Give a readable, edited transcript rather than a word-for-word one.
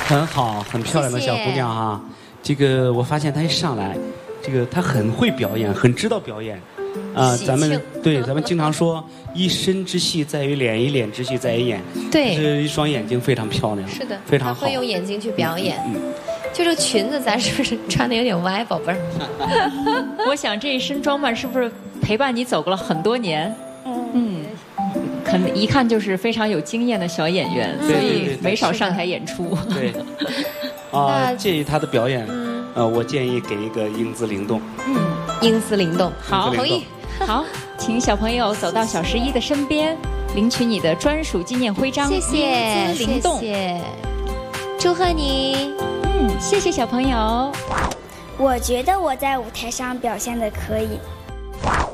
很好，很漂亮的小姑娘哈。这个我发现她一上来，这个她很会表演，很知道表演。咱们经常说，一身之戏在于脸，一脸之戏在于眼。 对， 这一双眼睛非常漂亮， 是的， 非常好。 她会用眼睛去表演。就这个裙子，咱是不是穿的有点歪，宝贝儿？ 我想这一身装扮是不是陪伴你走过了很多年？一看就是非常有经验的小演员，所以没少上台演出。 对，介意她的表演，我建议给一个英姿灵动。 英姿灵动， 好，同意。好，请小朋友走到小11的身边，领取你的专属纪念徽章。 谢谢， 灵动， 谢谢，祝贺你。 谢谢小朋友。 我觉得我在舞台上表现的可以。